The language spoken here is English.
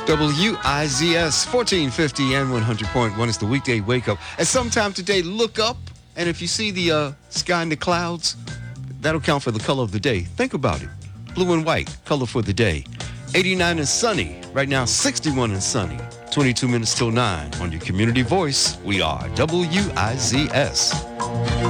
WIZS 1450 and 100.1 is the weekday wake up. At some time today, look up, and if you see the sky and the clouds, that'll count for the color of the day. Think about it. Blue and white, color for the day. 89 and sunny. Right now, 61 and sunny. 22 minutes till 9 on your community voice. We are WIZS.